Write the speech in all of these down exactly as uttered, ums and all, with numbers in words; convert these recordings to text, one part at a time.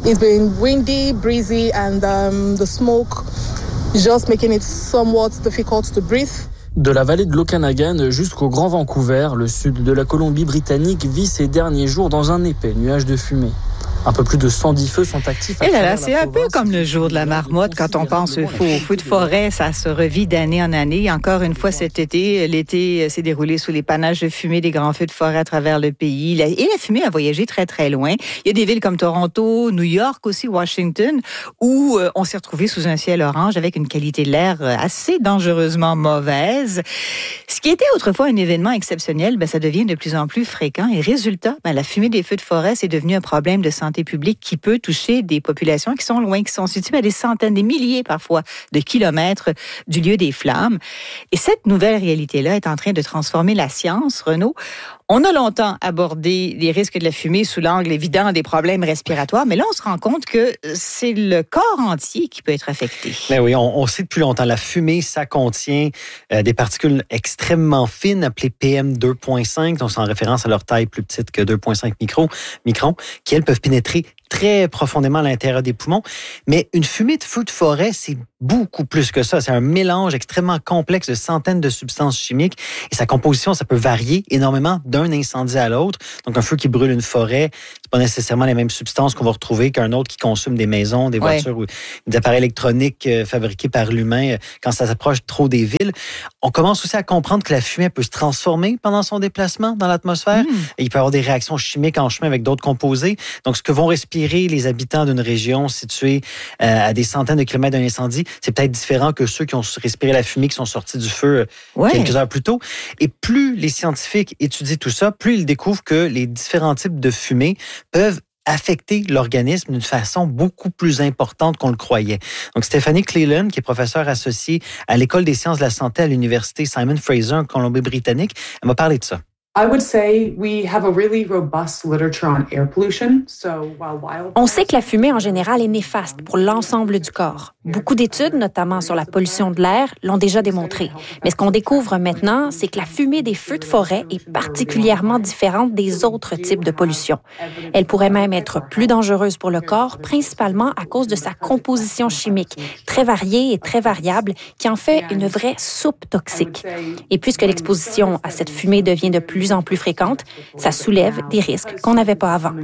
It's been windy, breezy, and um, the smoke is just making it somewhat difficult to breathe. De la vallée de l'Okanagan jusqu'au Grand Vancouver, le sud de la Colombie-Britannique vit ces derniers jours dans un épais nuage de fumée. Un peu plus de cent dix feux sont actifs. Et là, là, c'est un peu comme le jour de la marmotte. Quand on pense au feu, au feu de forêt, ça se revit d'année en année. Encore une fois cet été, l'été s'est déroulé sous les panaches de fumée des grands feux de forêt à travers le pays. Et la fumée a voyagé très, très loin. Il y a des villes comme Toronto, New York aussi, Washington, où on s'est retrouvé sous un ciel orange avec une qualité de l'air assez dangereusement mauvaise. Ce qui était autrefois un événement exceptionnel, ben, ça devient de plus en plus fréquent. Et résultat, ben, la fumée des feux de forêt, c'est devenu un problème de santé publique qui peut toucher des populations qui sont loin, qui sont situées à des centaines, des milliers parfois de kilomètres du lieu des flammes. Et cette nouvelle réalité-là est en train de transformer la science, Renaud. On a longtemps abordé les risques de la fumée sous l'angle évident des problèmes respiratoires, mais là, on se rend compte que c'est le corps entier qui peut être affecté. Mais oui, on, on sait depuis longtemps, la fumée, ça contient euh, des particules extrêmement fines, appelées P M deux virgule cinq, donc c'est en référence à leur taille plus petite que deux virgule cinq micro, microns, qui, elles, peuvent pénétrer très profondément à l'intérieur des poumons. Mais une fumée de feu de forêt, c'est beaucoup plus que ça. C'est un mélange extrêmement complexe de centaines de substances chimiques et sa composition, ça peut varier énormément d'un incendie à l'autre. Donc, un feu qui brûle une forêt, c'est pas nécessairement les mêmes substances qu'on va retrouver qu'un autre qui consomme des maisons, des voitures ouais. ou des appareils électroniques euh, fabriqués par l'humain euh, quand ça s'approche trop des villes. On commence aussi à comprendre que la fumée peut se transformer pendant son déplacement dans l'atmosphère. Mmh. Et il peut y avoir des réactions chimiques en chemin avec d'autres composés. Donc, ce que vont respirer les habitants d'une région située euh, à des centaines de kilomètres d'un incendie, c'est peut-être différent que ceux qui ont respiré la fumée qui sont sortis du feu ouais. quelques heures plus tôt. Et plus les scientifiques étudient tout ça, plus ils découvrent que les différents types de fumée peuvent affecter l'organisme d'une façon beaucoup plus importante qu'on le croyait. Donc, Stephanie Cleland, qui est professeure associée à l'École des sciences de la santé à l'Université Simon Fraser en Colombie-Britannique, elle m'a parlé de ça. On sait que la fumée, en général, est néfaste pour l'ensemble du corps. Beaucoup d'études, notamment sur la pollution de l'air, l'ont déjà démontré. Mais ce qu'on découvre maintenant, c'est que la fumée des feux de forêt est particulièrement différente des autres types de pollution. Elle pourrait même être plus dangereuse pour le corps, principalement à cause de sa composition chimique, très variée et très variable, qui en fait une vraie soupe toxique. Et puisque l'exposition à cette fumée devient de plus en plus fréquente, ça soulève des risques qu'on n'avait pas avant.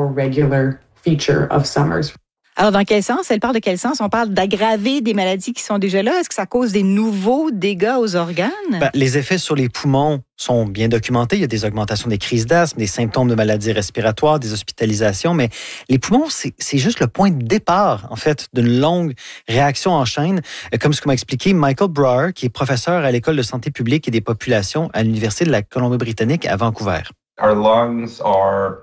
Alors, dans quel sens? Elle parle de quel sens? On parle d'aggraver des maladies qui sont déjà là. Est-ce que ça cause des nouveaux dégâts aux organes? Ben, les effets sur les poumons sont bien documentés. Il y a des augmentations des crises d'asthme, des symptômes de maladies respiratoires, des hospitalisations, mais les poumons, c'est, c'est juste le point de départ, en fait, d'une longue réaction en chaîne, comme ce que m'a expliqué Michael Brower, qui est professeur à l'École de santé publique et des populations à l'Université de la Colombie-Britannique à Vancouver. Our lungs are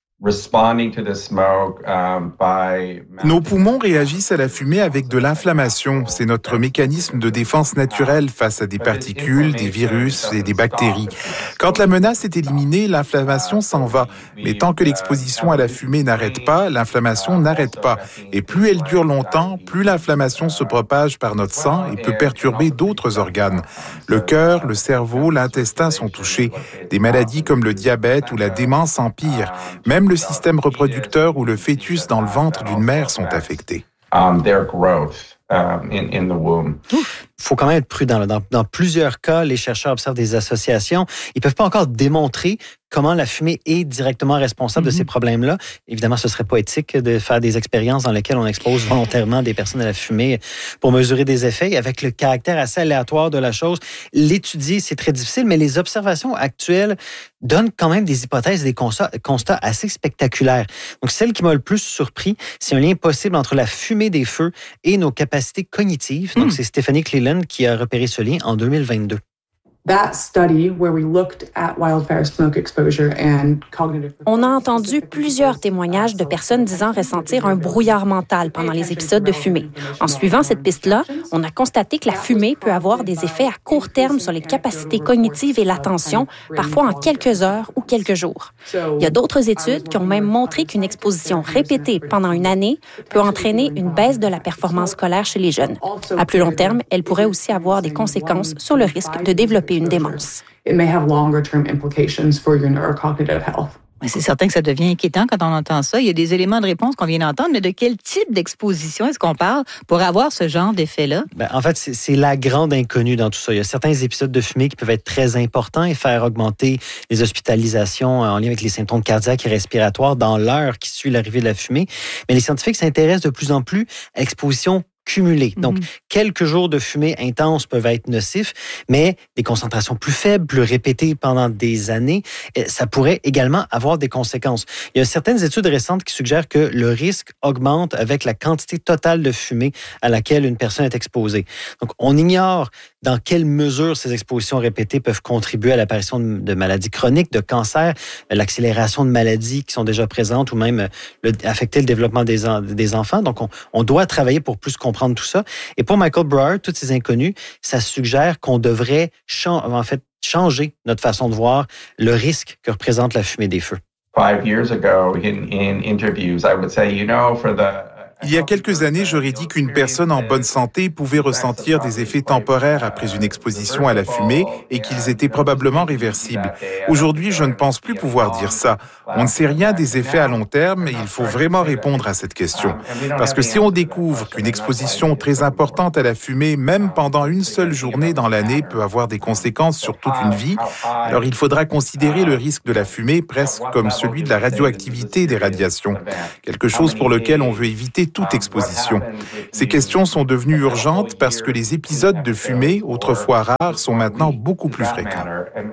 Nos poumons réagissent à la fumée avec de l'inflammation. C'est notre mécanisme de défense naturelle face à des particules, des virus et des bactéries. Quand la menace est éliminée, l'inflammation s'en va. Mais tant que l'exposition à la fumée n'arrête pas, l'inflammation n'arrête pas. Et plus elle dure longtemps, plus l'inflammation se propage par notre sang et peut perturber d'autres organes. Le cœur, le cerveau, l'intestin sont touchés. Des maladies comme le diabète ou la démence empirent. Même le système reproducteur ou le fœtus dans le ventre d'une mère sont affectés. Um, their growth, um, in, in the womb. Il faut quand même être prudent. Dans, dans plusieurs cas, les chercheurs observent des associations. Ils ne peuvent pas encore démontrer comment la fumée est directement responsable mm-hmm. de ces problèmes-là. Évidemment, ce ne serait pas éthique de faire des expériences dans lesquelles on expose volontairement des personnes à la fumée pour mesurer des effets. Et avec le caractère assez aléatoire de la chose, l'étudier, c'est très difficile, mais les observations actuelles donnent quand même des hypothèses et des constats, constats assez spectaculaires. Donc, celle qui m'a le plus surpris, c'est un lien possible entre la fumée des feux et nos capacités cognitives. Donc, mm. c'est Stephanie Cleland qui a repéré ce lien en deux mille vingt-deux. On a entendu plusieurs témoignages de personnes disant ressentir un brouillard mental pendant les épisodes de fumée. En suivant cette piste-là, on a constaté que la fumée peut avoir des effets à court terme sur les capacités cognitives et l'attention, parfois en quelques heures ou quelques jours. Il y a d'autres études qui ont même montré qu'une exposition répétée pendant une année peut entraîner une baisse de la performance scolaire chez les jeunes. À plus long terme, elle pourrait aussi avoir des conséquences sur le risque de développer une démence. It may have longer-term implications for your neurocognitive health. C'est certain que ça devient inquiétant quand on entend ça. Il y a des éléments de réponse qu'on vient d'entendre, mais de quel type d'exposition est-ce qu'on parle pour avoir ce genre d'effet-là? Ben, en fait, c'est, c'est la grande inconnue dans tout ça. Il y a certains épisodes de fumée qui peuvent être très importants et faire augmenter les hospitalisations en lien avec les symptômes cardiaques et respiratoires dans l'heure qui suit l'arrivée de la fumée. Mais les scientifiques s'intéressent de plus en plus à l'exposition cumulés. Donc, mm-hmm. quelques jours de fumée intense peuvent être nocifs, mais des concentrations plus faibles, plus répétées pendant des années, ça pourrait également avoir des conséquences. Il y a certaines études récentes qui suggèrent que le risque augmente avec la quantité totale de fumée à laquelle une personne est exposée. Donc, on ignore dans quelle mesure ces expositions répétées peuvent contribuer à l'apparition de maladies chroniques, de cancers, l'accélération de maladies qui sont déjà présentes ou même le, affecter le développement des, en, des enfants. Donc, on, on doit travailler pour plus comprendre tout ça. Et pour Michael Breuer, toutes ces inconnues, ça suggère qu'on devrait chan- en fait changer notre façon de voir le risque que représente la fumée des feux. Five years ago, in, in interviews, I would say, you know, for the Il y a quelques années, j'aurais dit qu'une personne en bonne santé pouvait ressentir des effets temporaires après une exposition à la fumée et qu'ils étaient probablement réversibles. Aujourd'hui, je ne pense plus pouvoir dire ça. On ne sait rien des effets à long terme et il faut vraiment répondre à cette question. Parce que si on découvre qu'une exposition très importante à la fumée, même pendant une seule journée dans l'année, peut avoir des conséquences sur toute une vie, alors il faudra considérer le risque de la fumée presque comme celui de la radioactivité des radiations. Quelque chose pour lequel on veut éviter toute exposition. Ces questions sont devenues urgentes parce que les épisodes de fumée, autrefois rares, sont maintenant beaucoup plus fréquents.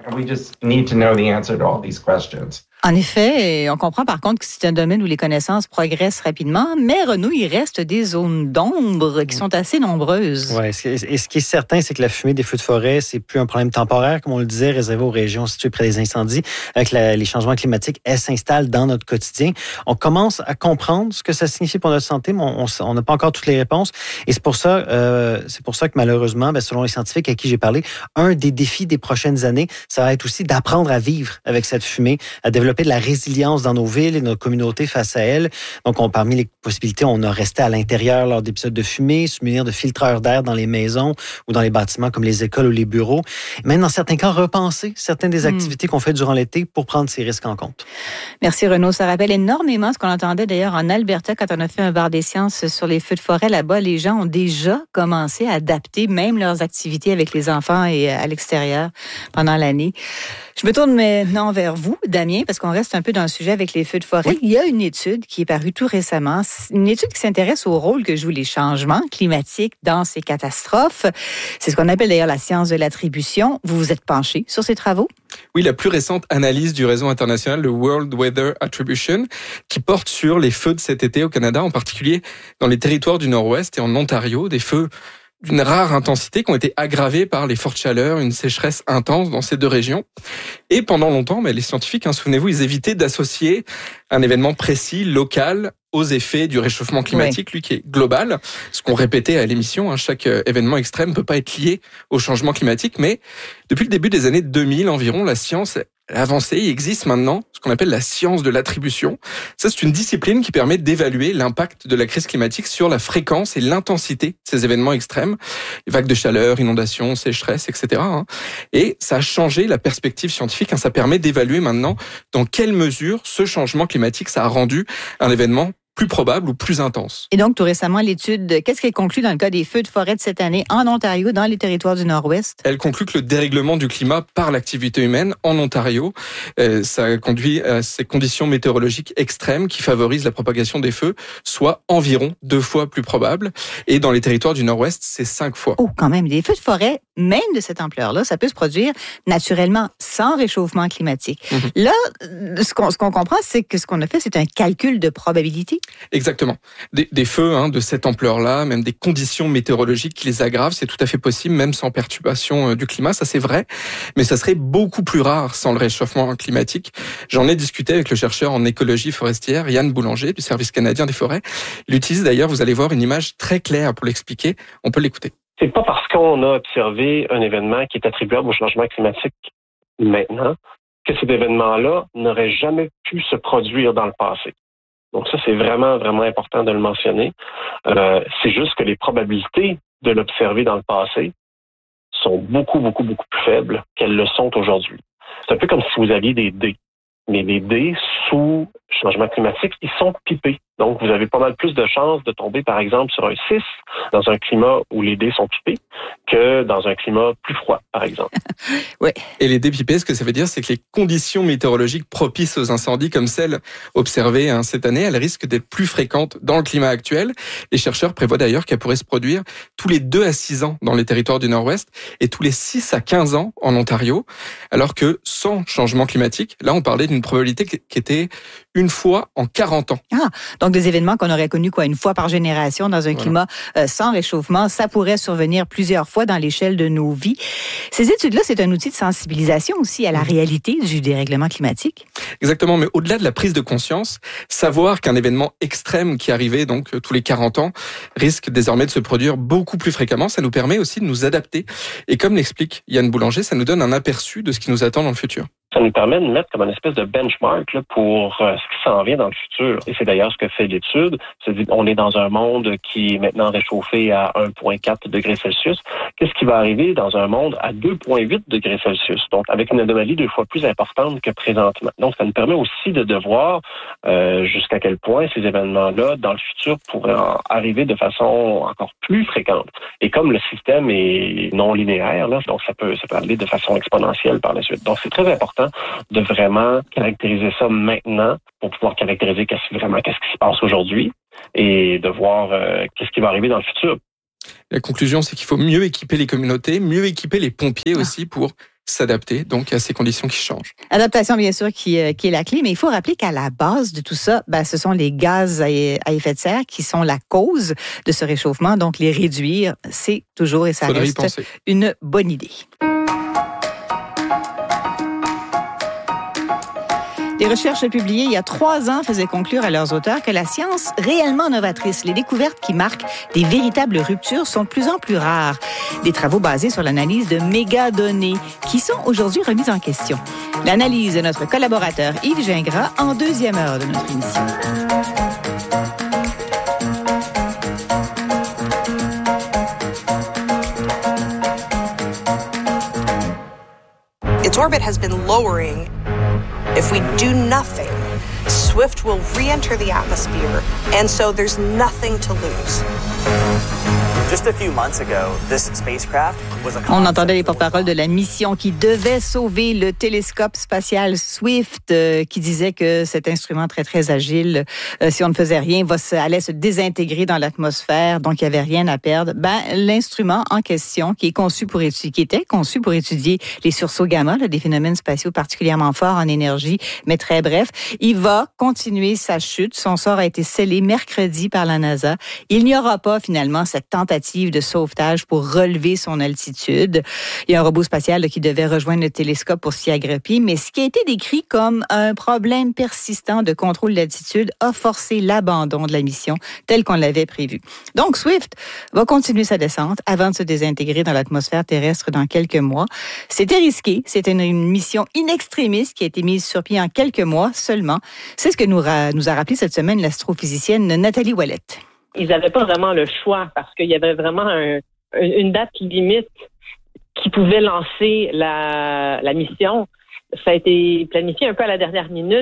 En effet, on comprend par contre que c'est un domaine où les connaissances progressent rapidement, mais Renaud, il reste des zones d'ombre qui sont assez nombreuses. Oui, et ce qui est certain, c'est que la fumée des feux de forêt, c'est plus un problème temporaire, comme on le disait, réservé aux régions situées près des incendies. Avec la, les changements climatiques, elles s'installent dans notre quotidien. On commence à comprendre ce que ça signifie pour notre santé, mais on n'a pas encore toutes les réponses. Et c'est pour ça, euh, c'est pour ça que malheureusement, ben, selon les scientifiques à qui j'ai parlé, un des défis des prochaines années, ça va être aussi d'apprendre à vivre avec cette fumée, à développer de la résilience dans nos villes et nos communautés face à elle. Donc, on, parmi les possibilités, on a resté à l'intérieur lors d'épisodes de fumée, se munir de filtreurs d'air dans les maisons ou dans les bâtiments comme les écoles ou les bureaux. Même dans certains cas, repenser certaines des activités mmh. qu'on fait durant l'été pour prendre ces risques en compte. Merci Renaud. Ça rappelle énormément ce qu'on entendait d'ailleurs en Alberta quand on a fait un bar des sciences sur les feux de forêt. Là-bas, les gens ont déjà commencé à adapter même leurs activités avec les enfants et à l'extérieur pendant l'année. Je me tourne maintenant vers vous, Damien, parce qu'on reste un peu dans le sujet avec les feux de forêt. Oui. Il y a une étude qui est parue tout récemment, une étude qui s'intéresse au rôle que jouent les changements climatiques dans ces catastrophes. C'est ce qu'on appelle d'ailleurs la science de l'attribution. Vous vous êtes penché sur ces travaux? Oui, la plus récente analyse du réseau international, le World Weather Attribution, qui porte sur les feux de cet été au Canada, en particulier dans les territoires du Nord-Ouest et en Ontario, des feux d'une rare intensité qui ont été aggravés par les fortes chaleurs, une sécheresse intense dans ces deux régions. Et pendant longtemps, mais les scientifiques, hein, souvenez-vous, ils évitaient d'associer un événement précis, local, aux effets du réchauffement climatique, oui. lui qui est global. Ce qu'on répétait à l'émission, hein, chaque événement extrême ne peut pas être lié au changement climatique, mais depuis le début des années deux mille environ, la science a avancé. Il existe maintenant ce qu'on appelle la science de l'attribution. Ça, c'est une discipline qui permet d'évaluer l'impact de la crise climatique sur la fréquence et l'intensité de ces événements extrêmes, vagues de chaleur, inondations, sécheresse, et cetera. Et ça a changé la perspective scientifique. Ça permet d'évaluer maintenant dans quelle mesure ce changement climatique ça a rendu un événement plus probable ou plus intense. Et donc, tout récemment, l'étude, qu'est-ce qu'elle conclut dans le cas des feux de forêt de cette année en Ontario, dans les territoires du Nord-Ouest? Elle conclut que le dérèglement du climat par l'activité humaine en Ontario, euh, ça conduit à ces conditions météorologiques extrêmes qui favorisent la propagation des feux, soit environ deux fois plus probable. Et dans les territoires du Nord-Ouest, c'est cinq fois. Oh, quand même, des feux de forêt, même de cette ampleur-là, ça peut se produire naturellement sans réchauffement climatique. Mm-hmm. Là, ce qu'on, ce qu'on comprend, c'est que ce qu'on a fait, c'est un calcul de probabilité. Exactement. Des, des feux hein, de cette ampleur-là, même des conditions météorologiques qui les aggravent, c'est tout à fait possible, même sans perturbation du climat, ça c'est vrai, mais ça serait beaucoup plus rare sans le réchauffement climatique. J'en ai discuté avec le chercheur en écologie forestière, Yann Boulanger, du Service canadien des forêts. Il utilise d'ailleurs, vous allez voir, une image très claire pour l'expliquer. On peut l'écouter. C'est pas parce qu'on a observé un événement qui est attribuable au changement climatique maintenant que cet événement-là n'aurait jamais pu se produire dans le passé. Donc ça, c'est vraiment, vraiment important de le mentionner. Euh, c'est juste que les probabilités de l'observer dans le passé sont beaucoup, beaucoup, beaucoup plus faibles qu'elles le sont aujourd'hui. C'est un peu comme si vous aviez des dés. Mais les dés sous changement climatique, ils sont pipés. Donc, vous avez pas mal plus de chances de tomber, par exemple, sur un six dans un climat où les dés sont pipés que dans un climat plus froid, par exemple. Oui. Et les dés pipés, ce que ça veut dire, c'est que les conditions météorologiques propices aux incendies, comme celles observées hein, cette année, elles risquent d'être plus fréquentes dans le climat actuel. Les chercheurs prévoient d'ailleurs qu'elles pourraient se produire tous les deux à six ans dans les territoires du Nord-Ouest et tous les six à quinze ans en Ontario, alors que sans changement climatique, là, on parlait d'une probabilité qui était une fois en quarante ans. Ah, donc des événements qu'on aurait connus quoi, une fois par génération dans un voilà. climat euh, sans réchauffement, ça pourrait survenir plusieurs fois dans l'échelle de nos vies. Ces études-là, c'est un outil de sensibilisation aussi à la réalité du dérèglement climatique. Exactement, mais au-delà de la prise de conscience, savoir qu'un événement extrême qui arrivait donc tous les quarante ans risque désormais de se produire beaucoup plus fréquemment, ça nous permet aussi de nous adapter. Et comme l'explique Yann Boulanger, ça nous donne un aperçu de ce qui nous attend dans le futur. Ça nous permet de mettre comme une espèce de benchmark là, pour euh, ce qui s'en vient dans le futur. Et c'est d'ailleurs ce que fait l'étude. C'est-à-dire on est dans un monde qui est maintenant réchauffé à un virgule quatre degrés Celsius. Qu'est-ce qui va arriver dans un monde à deux virgule huit degrés Celsius? Donc, avec une anomalie deux fois plus importante que présentement. Donc, ça nous permet aussi de, de voir euh, jusqu'à quel point ces événements-là, dans le futur, pourraient arriver de façon encore plus fréquente. Et comme le système est non linéaire, là, donc ça peut, ça peut aller de façon exponentielle par la suite. Donc, c'est très important de vraiment caractériser ça maintenant pour pouvoir caractériser qu'est-ce, vraiment qu'est-ce qui se passe aujourd'hui et de voir euh, qu'est-ce qui va arriver dans le futur. La conclusion, c'est qu'il faut mieux équiper les communautés, mieux équiper les pompiers ah. aussi pour s'adapter donc à ces conditions qui changent. Adaptation, bien sûr, qui, euh, qui est la clé, mais il faut rappeler qu'à la base de tout ça, ben, ce sont les gaz à, à effet de serre qui sont la cause de ce réchauffement. Donc, les réduire, c'est toujours et ça Faudrait reste une bonne idée. Des recherches publiées il y a trois ans faisaient conclure à leurs auteurs que la science réellement novatrice, les découvertes qui marquent des véritables ruptures sont de plus en plus rares. Des travaux basés sur l'analyse de mégadonnées qui sont aujourd'hui remises en question. L'analyse de notre collaborateur Yves Gingras en deuxième heure de notre émission. Its orbit has been lowering. If we do nothing, Swift will re-enter the atmosphere, and so there's nothing to lose. Just a few months ago, this spacecraft was a On entendait les porte-paroles de la mission qui devait sauver le télescope spatial Swift, euh, qui disait que cet instrument très, très agile, euh, si on ne faisait rien, va se, allait se désintégrer dans l'atmosphère, donc il n'y avait rien à perdre. Ben, l'instrument en question, qui est conçu pour étudier, qui était conçu pour étudier les sursauts gamma, là, des phénomènes spatiaux particulièrement forts en énergie, mais très bref, il va continuer sa chute. Son sort a été scellé mercredi par la NASA. Il n'y aura pas finalement cette tentative de sauvetage pour relever son altitude. Il y a un robot spatial là, qui devait rejoindre le télescope pour s'y agripper, mais ce qui a été décrit comme un problème persistant de contrôle d'altitude a forcé l'abandon de la mission telle qu'on l'avait prévu. Donc, Swift va continuer sa descente avant de se désintégrer dans l'atmosphère terrestre dans quelques mois. C'était risqué. C'était une, une mission in extremis qui a été mise sur pied en quelques mois seulement. C'est ce que nous, ra- nous a rappelé cette semaine l'astrophysicienne Nathalie Ouellette. Ils n'avaient pas vraiment le choix parce qu'il y avait vraiment un, une date limite qui pouvait lancer la, la mission. Ça a été planifié un peu à la dernière minute.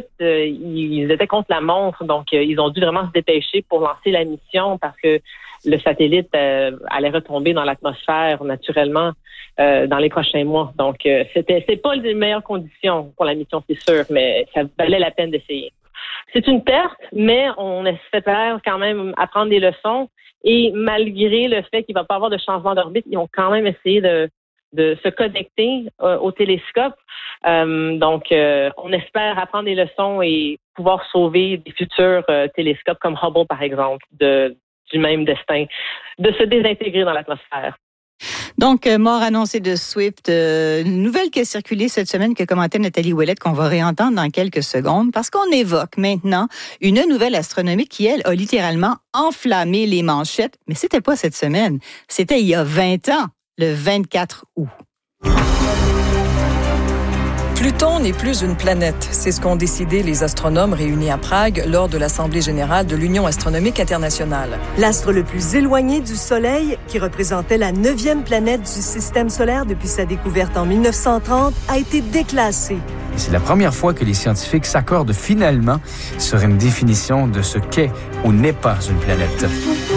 Ils étaient contre la montre, donc ils ont dû vraiment se dépêcher pour lancer la mission parce que le satellite euh, allait retomber dans l'atmosphère naturellement euh, dans les prochains mois. Donc, euh, c'était c'est pas les meilleures conditions pour la mission, c'est sûr, mais ça valait la peine d'essayer. C'est une perte, mais on espère quand même apprendre des leçons. Et malgré le fait qu'il ne va pas avoir de changement d'orbite, ils ont quand même essayé de, de se connecter euh, au télescope. Euh, donc, euh, on espère apprendre des leçons et pouvoir sauver des futurs euh, télescopes comme Hubble, par exemple, de, du même destin, de se désintégrer dans l'atmosphère. Donc, euh, mort annoncée de Swift, euh, une nouvelle qui a circulé cette semaine que commentait Nathalie Ouellette, qu'on va réentendre dans quelques secondes, parce qu'on évoque maintenant une nouvelle astronomique qui, elle, a littéralement enflammé les manchettes. Mais c'était pas cette semaine, c'était il y a vingt ans, le vingt-quatre août. Pluton n'est plus une planète. C'est ce qu'ont décidé les astronomes réunis à Prague lors de l'Assemblée générale de l'Union astronomique internationale. L'astre le plus éloigné du Soleil, qui représentait la neuvième planète du système solaire depuis sa découverte en mille neuf cent trente, a été déclassé. Et c'est la première fois que les scientifiques s'accordent finalement sur une définition de ce qu'est ou n'est pas une planète.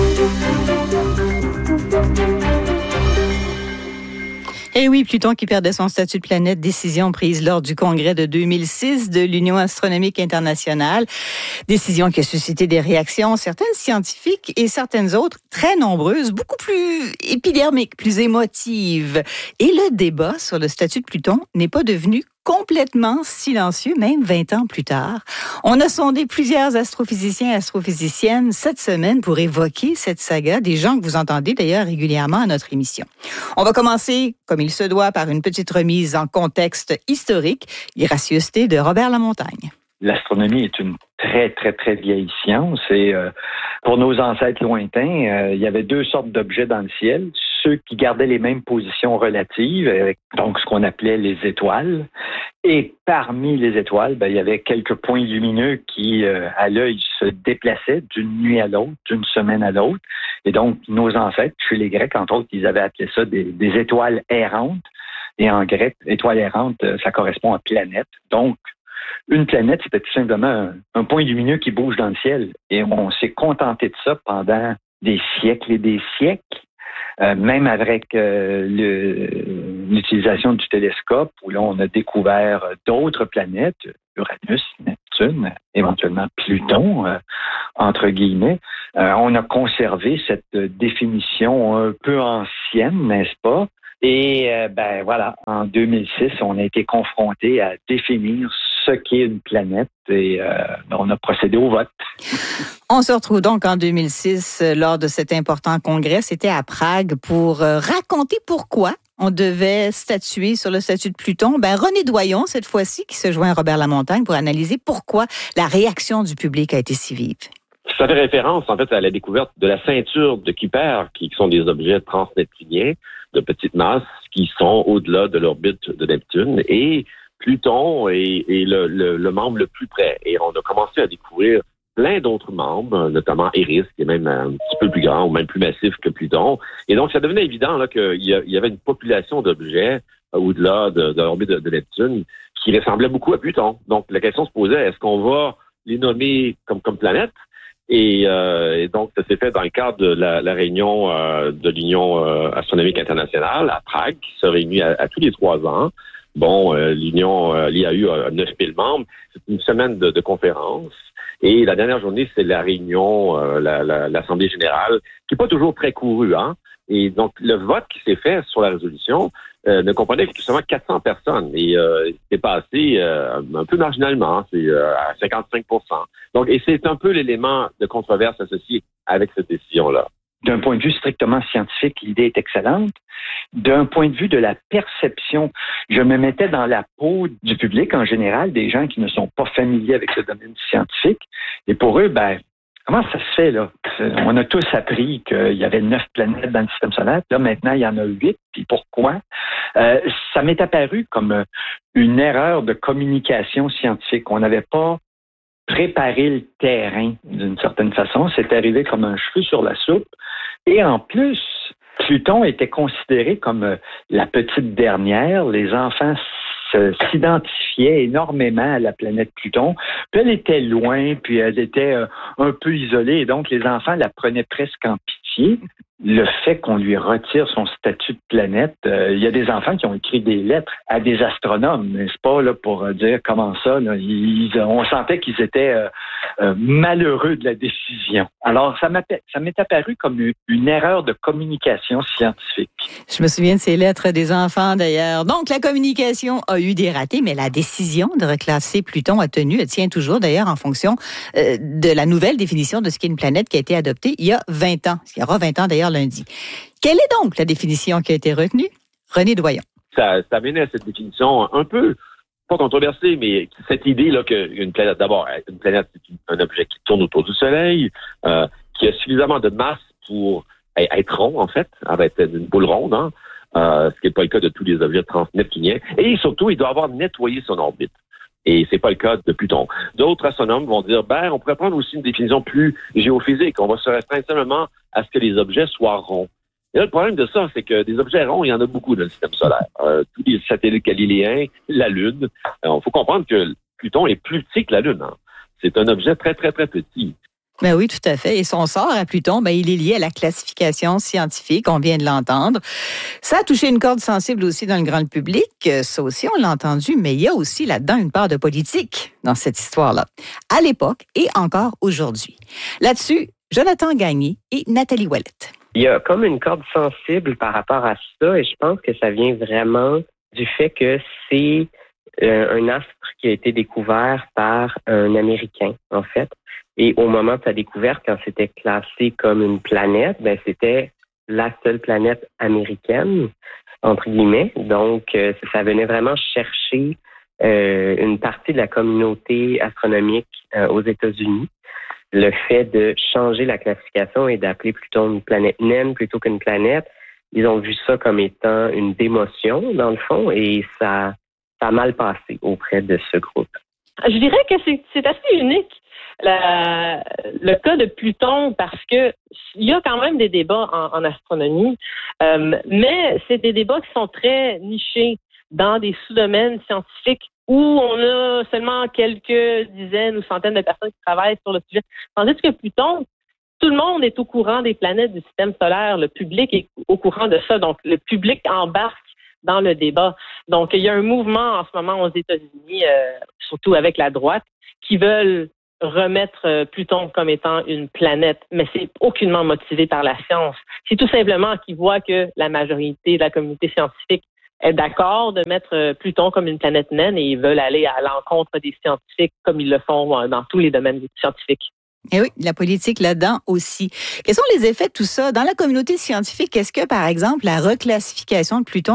Eh oui, Pluton qui perdait son statut de planète, décision prise lors du congrès de deux mille six de l'Union astronomique internationale. Décision qui a suscité des réactions, certaines scientifiques et certaines autres très nombreuses, beaucoup plus épidermiques, plus émotives. Et le débat sur le statut de Pluton n'est pas devenu complètement silencieux, même vingt ans plus tard. On a sondé plusieurs astrophysiciens et astrophysiciennes cette semaine pour évoquer cette saga, des gens que vous entendez d'ailleurs régulièrement à notre émission. On va commencer, comme il se doit, par une petite remise en contexte historique, les gracieusetés de Robert Lamontagne. L'astronomie est une très, très, très vieille science et euh, pour nos ancêtres lointains, euh, il y avait deux sortes d'objets dans le ciel. Ceux qui gardaient les mêmes positions relatives, avec donc ce qu'on appelait les étoiles. Et parmi les étoiles, ben, il y avait quelques points lumineux qui, euh, à l'œil, se déplaçaient d'une nuit à l'autre, d'une semaine à l'autre. Et donc, nos ancêtres, chez les Grecs, entre autres, ils avaient appelé ça des, des étoiles errantes. Et en grec, étoile errante, ça correspond à planète. Donc, une planète, c'était tout simplement un, un point lumineux qui bouge dans le ciel. Et on s'est contenté de ça pendant des siècles et des siècles. Euh, même avec euh, le, l'utilisation du télescope, où là, on a découvert d'autres planètes, Uranus, Neptune, éventuellement Pluton, euh, entre guillemets. Euh, on a conservé cette définition un peu ancienne, n'est-ce pas? Et euh, ben voilà, en deux mille six, on a été confronté à définir ce qu'est une planète et euh, on a procédé au vote. On se retrouve donc en deux mille six lors de cet important congrès. C'était à Prague pour raconter pourquoi on devait statuer sur le statut de Pluton. Ben, René Doyon, cette fois-ci, qui se joint à Robert Lamontagne pour analyser pourquoi la réaction du public a été si vive. Ça fait référence, en fait, à la découverte de la ceinture de Kuiper, qui sont des objets transneptuniens de petite masse qui sont au-delà de l'orbite de Neptune. Et Pluton est, est le, le, le membre le plus près. Et on a commencé à découvrir plein d'autres membres, notamment Eris, qui est même un petit peu plus grand ou même plus massif que Pluton. Et donc, ça devenait évident là qu'il y avait une population d'objets au-delà de, de l'orbite de, de Neptune qui ressemblait beaucoup à Pluton. Donc, la question se posait, est-ce qu'on va les nommer comme, comme planètes? Et, euh, et donc, ça s'est fait dans le cadre de la, la réunion euh, de l'Union euh, astronomique internationale à Prague, qui se réunit à, à tous les trois ans. Bon, euh, l'Union, euh, l'I A U a neuf mille membres. C'est une semaine de, de conférences. Et la dernière journée, c'est la réunion, euh, la, la, l'Assemblée générale, qui n'est pas toujours très courue, hein. Et donc, le vote qui s'est fait sur la résolution euh, ne comprenait que seulement quatre cents personnes. Et euh, c'est passé euh, un peu marginalement, c'est euh, à cinquante-cinq pour cent. Donc, et c'est un peu l'élément de controverse associé avec cette décision-là. D'un point de vue strictement scientifique, l'idée est excellente. D'un point de vue de la perception, je me mettais dans la peau du public en général, des gens qui ne sont pas familiers avec le domaine scientifique. Et pour eux, ben, comment ça se fait, là? On a tous appris qu'il y avait neuf planètes dans le système solaire. Là, maintenant, il y en a huit. Puis pourquoi? Euh, ça m'est apparu comme une erreur de communication scientifique. On n'avait pas préparé le terrain d'une certaine façon. C'est arrivé comme un cheveu sur la soupe. Et en plus, Pluton était considéré comme la petite dernière. Les enfants s'identifiait énormément à la planète Pluton. Puis elle était loin, puis elle était euh, un peu isolée, et donc les enfants la prenaient presque en pitié. Le fait qu'on lui retire son statut de planète, euh, il y a des enfants qui ont écrit des lettres à des astronomes, n'est-ce pas, là, pour dire comment ça, là, ils, on sentait qu'ils étaient euh, euh, malheureux de la décision. Alors, ça, m'a, ça m'est apparu comme une, une erreur de communication scientifique. Je me souviens de ces lettres des enfants, d'ailleurs. Donc, la communication a eu des ratés, mais la décision de reclasser Pluton a tenu, elle tient toujours, d'ailleurs, en fonction euh, de la nouvelle définition de ce qu'est une planète qui a été adoptée il y a vingt ans. Il y aura vingt ans, d'ailleurs, lundi. Quelle est donc la définition qui a été retenue? René Doyon. Ça, ça menait à cette définition un peu, pas controversée, mais cette idée-là qu'une planète, d'abord, une planète, c'est un objet qui tourne autour du Soleil, euh, qui a suffisamment de masse pour être rond, en fait, avec une boule ronde, hein, euh, ce qui n'est pas le cas de tous les objets transneptuniens. Et surtout, il doit avoir nettoyé son orbite. Et c'est pas le cas de Pluton. D'autres astronomes vont dire, ben, on pourrait prendre aussi une définition plus géophysique. On va se restreindre simplement à ce que les objets soient ronds. Et là, le problème de ça, c'est que des objets ronds, il y en a beaucoup dans le système solaire. Euh, tous les satellites galiléens, la Lune. Il faut comprendre que Pluton est plus petit que la Lune. Hein. C'est un objet très, très, très petit. Ben oui, tout à fait. Et son sort à Pluton, ben, il est lié à la classification scientifique, on vient de l'entendre. Ça a touché une corde sensible aussi dans le grand public. Ça aussi, on l'a entendu, mais il y a aussi là-dedans une part de politique dans cette histoire-là, à l'époque et encore aujourd'hui. Là-dessus, Jonathan Gagné et Nathalie Ouellette. Il y a comme une corde sensible par rapport à ça, et je pense que ça vient vraiment du fait que c'est euh, un astre qui a été découvert par un Américain, en fait. Et au moment de sa découverte, quand c'était classé comme une planète, ben c'était la seule planète américaine, entre guillemets. Donc, euh, ça venait vraiment chercher euh, une partie de la communauté astronomique euh, aux États-Unis. Le fait de changer la classification et d'appeler Pluton une planète naine plutôt qu'une planète, ils ont vu ça comme étant une démotion, dans le fond, et ça, ça a mal passé auprès de ce groupe. Je dirais que c'est, c'est assez unique. La, le cas de Pluton, parce que il y a quand même des débats en, en astronomie, euh, mais c'est des débats qui sont très nichés dans des sous-domaines scientifiques où on a seulement quelques dizaines ou centaines de personnes qui travaillent sur le sujet. Tandis que Pluton, tout le monde est au courant des planètes du système solaire, le public est au courant de ça, donc le public embarque dans le débat. Donc, il y a un mouvement en ce moment aux États-Unis, euh, surtout avec la droite, qui veulent remettre Pluton comme étant une planète, mais c'est aucunement motivé par la science. C'est tout simplement qu'ils voient que la majorité de la communauté scientifique est d'accord de mettre Pluton comme une planète naine et ils veulent aller à l'encontre des scientifiques comme ils le font dans tous les domaines scientifiques. Et oui, la politique là-dedans aussi. Quels sont les effets de tout ça dans la communauté scientifique? Est-ce que, par exemple, la reclassification de Pluton